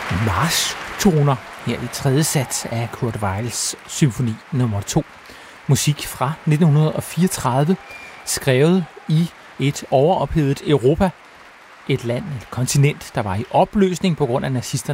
marchtoner her i tredje sats af Kurt Weills symfoni nummer 2. Musik fra 1934, skrevet i et overophedet Europa. Et land, et kontinent, der var i opløsning på grund af nazisterne.